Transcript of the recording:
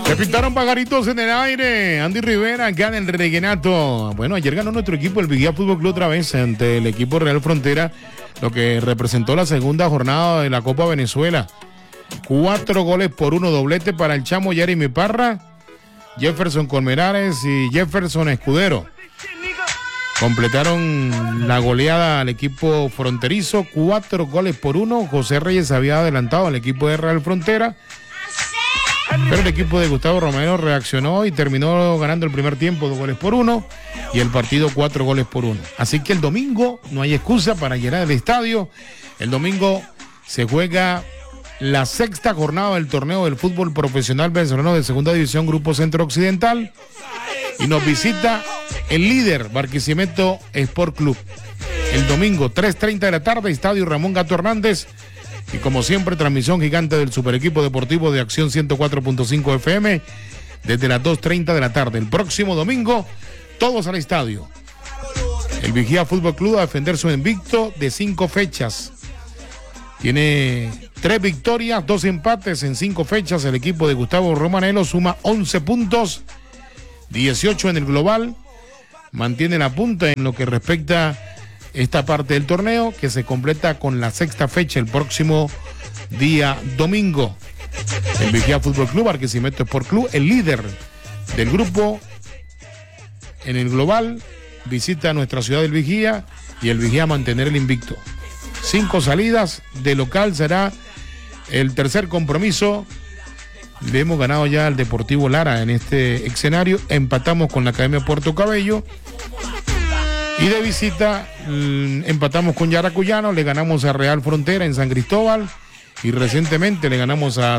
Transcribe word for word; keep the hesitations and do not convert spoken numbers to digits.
Se pintaron pajaritos en el aire. Andy Rivera gana el Reguenato. Bueno, ayer ganó nuestro equipo, el Vigía Fútbol Club, otra vez ante el equipo Real Frontera, lo que representó la segunda jornada de la Copa Venezuela. Cuatro goles por uno, doblete para el chamo Jeremy Parra, Jefferson Colmenares y Jefferson Escudero. Completaron la goleada al equipo fronterizo, cuatro goles por uno. José Reyes había adelantado al equipo de Real Frontera, pero el equipo de Gustavo Romero reaccionó y terminó ganando el primer tiempo dos goles por uno y el partido cuatro goles por uno. Así que el domingo no hay excusa para llenar el estadio. El domingo se juega la sexta jornada del torneo del fútbol profesional venezolano de segunda división Grupo Centro Occidental y nos visita el líder Barquisimeto Sport Club. El domingo tres treinta de la tarde, Estadio Ramón Gato Hernández. Y como siempre, transmisión gigante del Super Equipo Deportivo de Acción ciento cuatro punto cinco F M desde las dos treinta de la tarde. El próximo domingo, todos al estadio. El Vigía Fútbol Club a defender su invicto de cinco fechas. Tiene tres victorias, dos empates en cinco fechas. El equipo de Gustavo Romanelo suma once puntos, dieciocho en el global. Mantiene la punta en lo que respecta esta parte del torneo, que se completa con la sexta fecha el próximo día domingo. El Vigía Fútbol Club, Barquisimeto Sport Club, el líder del grupo en el global, visita nuestra ciudad del Vigía y el Vigía mantener el invicto. Cinco salidas de local será el tercer compromiso. Le hemos ganado ya al Deportivo Lara en este escenario, empatamos con la Academia Puerto Cabello. Y de visita mmm, empatamos con Yaracuyano, le ganamos a Real Frontera en San Cristóbal y recientemente le ganamos a